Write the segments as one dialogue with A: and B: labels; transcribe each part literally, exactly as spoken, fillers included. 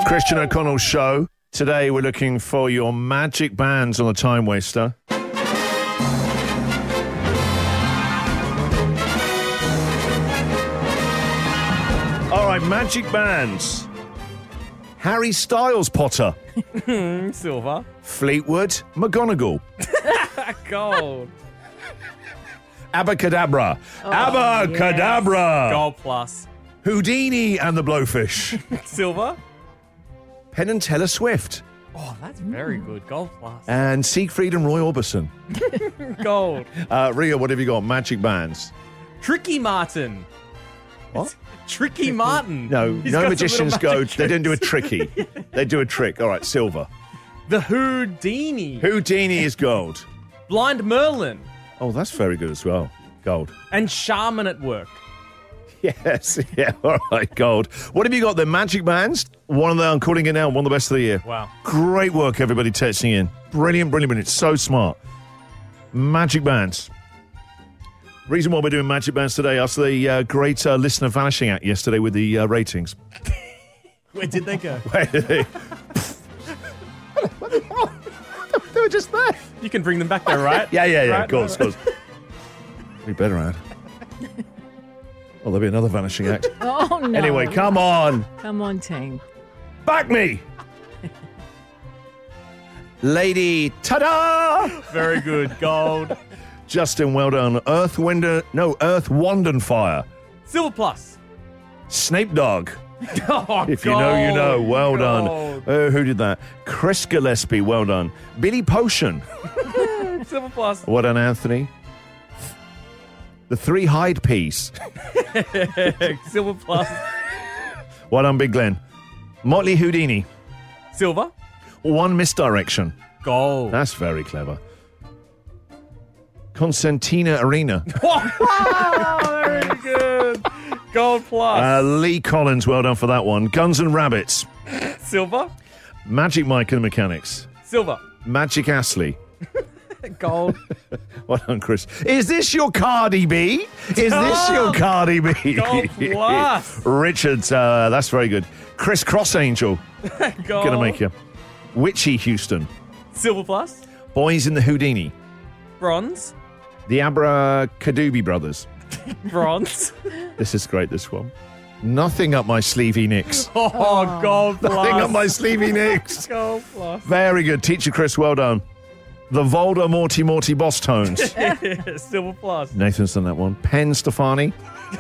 A: Christian O'Connell Show. Today we're looking for your magic bands on the Time Waster. All right, magic bands. Harry Styles Potter.
B: Silver.
A: Fleetwood McGonagall.
B: Gold.
A: Abacadabra. Oh, Abacadabra.
B: Yes. Gold plus.
A: Houdini and the Blowfish.
B: Silver.
A: Penn and Teller Swift.
B: Oh, that's very good. Gold plus.
A: And Siegfried and Roy Orbison.
B: Gold.
A: Uh, Ria, what have you got? Magic bands.
B: Tricky Martin.
A: What?
B: It's Tricky Martin.
A: No,
B: He's
A: no
B: got
A: magicians
B: some
A: go,
B: little magic
A: they don't do a
B: tricks.
A: tricky. They do a trick. All right, silver.
B: The Houdini.
A: Houdini is gold.
B: Blind Merlin.
A: Oh, that's very good as well. Gold.
B: And Shaman at Work.
A: Yes, yeah, all right, gold. What have you got then? Magic bands? One of them, I'm calling it now, one of the best of the year.
B: Wow.
A: Great work, everybody texting in. Brilliant, brilliant, brilliant. So smart. Magic bands. Reason why we're doing magic bands today, after the uh, great uh, listener vanishing act yesterday with the uh, ratings.
B: Where did they go?
A: Where did they? They were just there.
B: You can bring them back there, right?
A: Yeah, yeah, yeah,
B: right,
A: of course,
B: right,
A: of course. We better add. Oh, there'll be another vanishing act.
C: Oh, no.
A: Anyway, come on.
C: Come on, team.
A: Back me. Lady, ta-da!
B: Very good. Gold.
A: Justin, well done. Earth, Wind, and- no, Earth, Wand and Fire.
B: Silver plus.
A: Snape Dog.
B: Oh,
A: If you know, you know. Well
B: Gold.
A: done. Uh, who did that? Chris Gillespie, well done. Billy Potion.
B: Silver plus.
A: Well done, Anthony. The Three Hyde Piece.
B: Silver plus.
A: Well done, Big Glenn. Motley Houdini.
B: Silver.
A: One Misdirection.
B: Gold.
A: That's very clever. Constantina Arena.
B: Wow, very good. Gold plus.
A: Uh, Lee Collins, well done for that one. Guns and Rabbits.
B: Silver.
A: Magic Mike and the Mechanics.
B: Silver.
A: Magic Astley.
B: Gold.
A: Well done, Chris. Is this your Cardi B? Is this your Cardi B?
B: Gold plus.
A: Richard, uh, that's very good. Chris Cross Angel.
B: Gold.
A: Gonna make you. Witchy Houston.
B: Silver plus.
A: Boys in the Houdini.
B: Bronze.
A: The Abracadooby Brothers.
B: Bronze.
A: This is great, this one. Nothing up my sleevey nicks.
B: Oh, oh. Gold plus.
A: Nothing up my sleevey nicks.
B: Gold plus.
A: Very good. Teacher Chris, well done. The Volder Morty Morty Boss Tones.
B: Silver plus.
A: Nathan's done that one. Penn Stefani.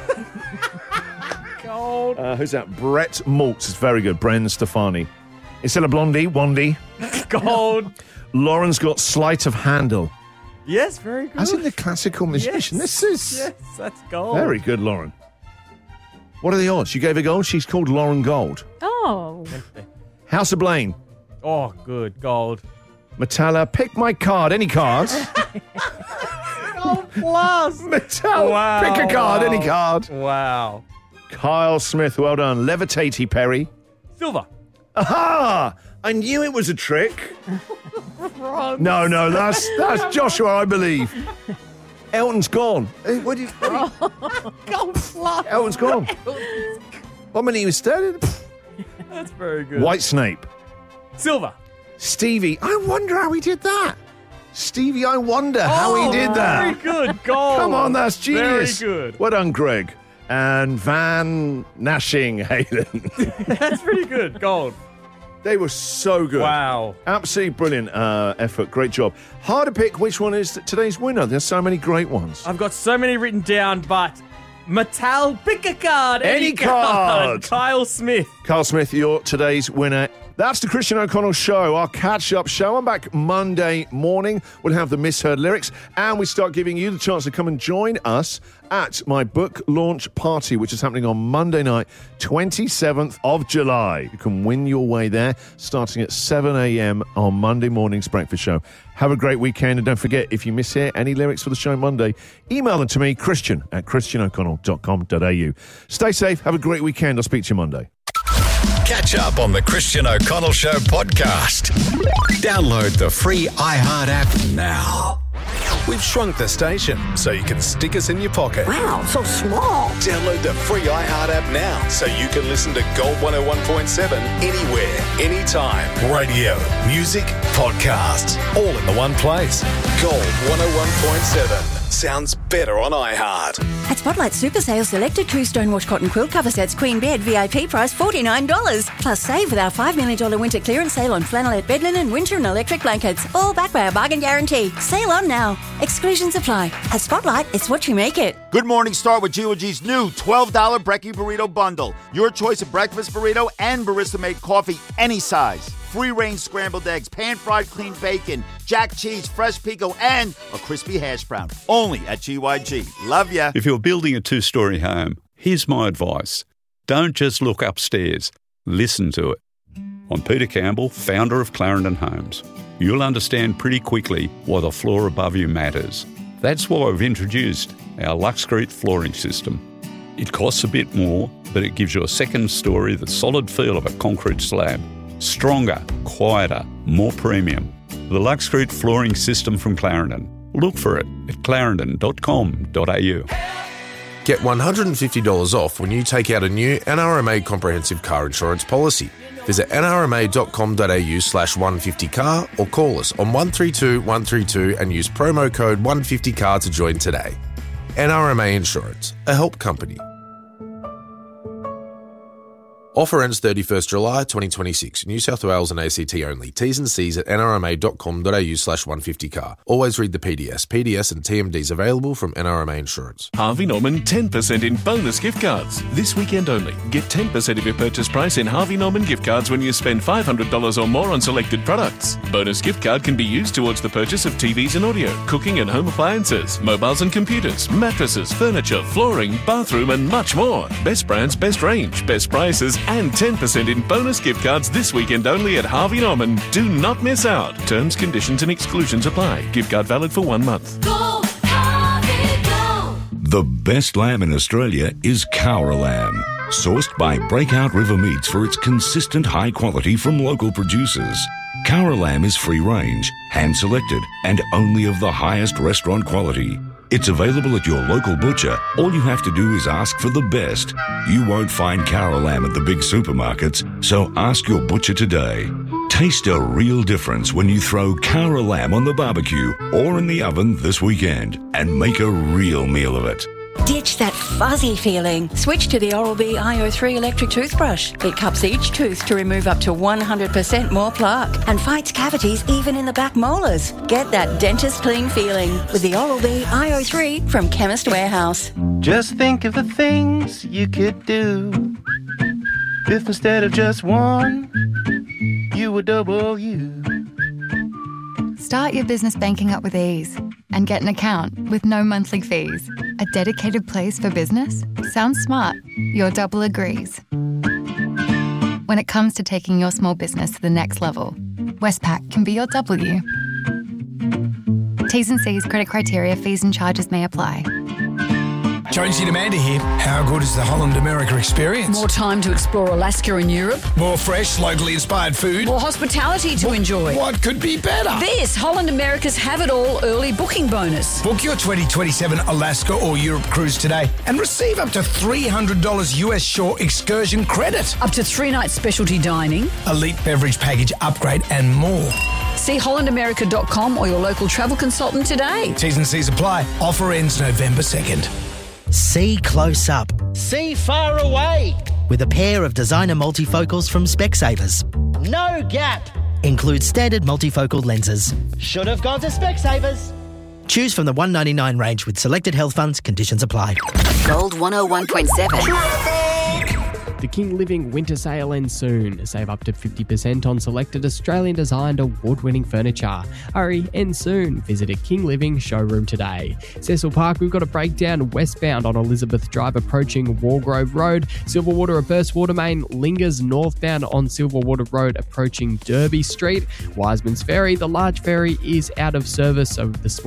B: Gold.
A: Uh, who's that? Brett Maltz is very good. Bren Stefani. Instead of Blondie, Wandy.
B: Gold.
A: Lauren's got Sleight of Handle.
B: Yes, very good.
A: As in the classical musician.
B: Yes.
A: This is
B: Yes, that's gold.
A: very good, Lauren. What are the odds? You gave her gold? She's called Lauren Gold.
C: Oh.
A: House of Blaine.
B: Oh, good. Gold.
A: Metalla, pick my card. Any card.
B: Gold plus.
A: Metalla,
B: Wow,
A: pick a card.
B: wow.
A: Any card.
B: Wow.
A: Kyle Smith, well done. Levitatey Perry.
B: Silver.
A: Aha! I knew it was a trick. No, no, that's that's Joshua, I believe. Elton's gone. Hey, what do you? What do you
B: Gold plus.
A: Elton's gone. One minute he was standing.
B: That's very good.
A: White Snape.
B: Silver.
A: Stevie, I wonder how he did that. Stevie, I wonder how he did that.
B: Very good. Gold.
A: Come on, that's genius.
B: Very good.
A: Well done, Greg. And Van Nashing Hayden.
B: That's pretty good. Gold.
A: They were so good.
B: Wow.
A: Absolutely brilliant uh, effort. Great job. Hard to pick which one is today's winner. There's so many great ones.
B: I've got so many written down, but Mattel, pick a card.
A: Any
B: Any,
A: card.
B: Kyle Smith.
A: Carl Smith, you're today's winner. That's the Christian O'Connell Show, our catch-up show. I'm back Monday morning. We'll have the misheard lyrics, and we start giving you the chance to come and join us at my book launch party, which is happening on Monday night, twenty-seventh of July. You can win your way there, starting at seven a.m. on Monday morning's breakfast show. Have a great weekend, and don't forget, if you miss here any lyrics for the show Monday, email them to me, Christian at christian o'connell dot com dot a u. Stay safe. Have a great weekend. I'll speak to you Monday.
D: Catch up on the Christian O'Connell Show podcast. Download the free iHeart app now. We've shrunk the station so you can stick us in your pocket.
C: Wow, so small.
D: Download the free iHeart app now so you can listen to Gold one oh one point seven anywhere, anytime. Radio, music, podcasts, all in the one place. Gold one oh one point seven. Sounds better on iHeart.
C: At Spotlight Super Sale, selected two Stonewash cotton quilt cover sets, queen bed, V I P price forty-nine dollars. Plus save with our five million dollars winter clearance sale on flannelette bed linen, winter and electric blankets. All backed by our bargain guarantee. Sale on now. Exclusions apply. At Spotlight, it's what you make it.
E: Good morning, start with G O G's new twelve dollars Brekkie Burrito Bundle. Your choice of breakfast burrito and barista-made coffee, any size. Free-range scrambled eggs, pan-fried clean bacon, jack cheese, fresh pico, and a crispy hash brown. Only at G Y G. Love ya.
F: If you're building a two-storey home, here's my advice. Don't just look upstairs. Listen to it. I'm Peter Campbell, founder of Clarendon Homes. You'll understand pretty quickly why the floor above you matters. That's why we've introduced our Luxcrete flooring system. It costs a bit more, but it gives you a second story the solid feel of a concrete slab. Stronger, quieter, more premium. The Luxcrete flooring system from Clarendon. Look for it at clarendon dot com dot a u.
G: Get one hundred fifty dollars off when you take out a new N R M A comprehensive car insurance policy. Visit n r m a dot com dot a u slash one fifty car or call us on one three two one three two and use promo code one fifty car to join today. N R M A Insurance, a help company. Offer ends thirty-first July twenty twenty-six. New South Wales and A C T only. T's and C's at n r m a dot com dot a u slash one fifty car. Always read the P D S. P D S and T M Ds available from N R M A Insurance.
H: Harvey Norman ten percent in bonus gift cards. This weekend only. Get ten percent of your purchase price in Harvey Norman gift cards when you spend five hundred dollars or more on selected products. Bonus gift card can be used towards the purchase of T Vs and audio, cooking and home appliances, mobiles and computers, mattresses, furniture, flooring, bathroom and much more. Best brands, best range, best prices and ten percent in bonus gift cards this weekend only at Harvey Norman. Do not miss out. Terms, conditions and exclusions apply. Gift card valid for one month.
I: Go, Harvey, go.
J: The best lamb in Australia is Cowra lamb, sourced by Breakout River Meats for its consistent high quality from local producers. Cowra lamb is free range, hand selected, and only of the highest restaurant quality. It's available at your local butcher. All you have to do is ask for the best. You won't find Cowra lamb at the big supermarkets, so ask your butcher today. Taste a real difference when you throw Cowra lamb on the barbecue or in the oven this weekend and make a real meal of it.
C: Ditch that fuzzy feeling. Switch to the Oral-B I O three electric toothbrush. It cups each tooth to remove up to one hundred percent more plaque and fights cavities even in the back molars. Get that dentist clean feeling with the Oral-B I O three from Chemist Warehouse.
K: Just think of the things you could do if instead of just one, you were double you.
L: Start your business banking up with ease and get an account with no monthly fees. A dedicated place for business? Sounds smart. Your double agrees. When it comes to taking your small business to the next level, Westpac can be your W. T's and C's, credit criteria, fees and charges may apply.
M: Jonesy and Amanda here. How good is the Holland America experience?
N: More time to explore Alaska and Europe.
M: More fresh, locally inspired food.
N: More hospitality to
M: what,
N: enjoy.
M: What could be better?
N: This Holland America's Have It All early booking bonus.
M: Book your twenty twenty-seven Alaska or Europe cruise today and receive up to three hundred dollars U S shore excursion credit.
N: Up to three nights specialty dining.
M: Elite beverage package upgrade and more.
N: See holland america dot com or your local travel consultant today.
M: T's and C's apply. Offer ends November second.
O: See close up.
P: See far away.
O: With a pair of designer multifocals from Specsavers.
P: No gap.
O: Includes standard multifocal lenses.
P: Should have gone to Specsavers.
O: Choose from the one ninety-nine range with selected health funds. Conditions apply.
C: Gold one oh one point seven.
B: The King Living Winter Sale ends soon. Save up to fifty percent on selected Australian-designed award-winning furniture. Hurry, ends soon. Visit a King Living showroom today. Cecil Park, we've got a breakdown westbound on Elizabeth Drive approaching Wargrove Road. Silverwater reverse water main lingers northbound on Silverwater Road approaching Derby Street. Wiseman's Ferry, the large ferry is out of service of the small